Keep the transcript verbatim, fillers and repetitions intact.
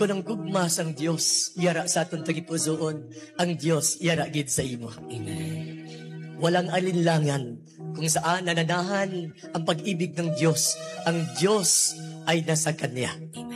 kung ang gugma sang Dios yara sa aton tagipusoon, ang Dios yara gid sa imo. Amen. Walang alinlangan kung saan nananahan ang pag-ibig ng Diyos. Ang Diyos ay nasa Kanya. Amen.